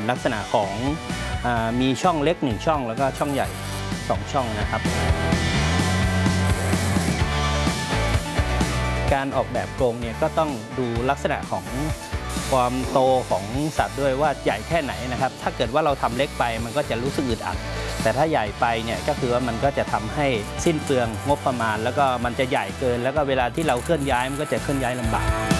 ลักษณะของมีช่องเล็ก1ช่องแล้วก็ช่องใหญ่2ช่องนะครับการออกแบบกรงเนี่ยก็ต้องดูลักษณะของความโตของสัตว์ด้วยว่าใหญ่แค่ไหนนะครับถ้าเกิดว่าเราทำเล็กไปมันก็จะรู้สึกอึดอัดแต่ถ้าใหญ่ไปเนี่ยก็คือว่ามันก็จะทำให้สิ้นเปลืองงบประมาณแล้วก็มันจะใหญ่เกินแล้วก็เวลาที่เราเคลื่อนย้ายมันก็จะเคลื่อนย้ายลำบาก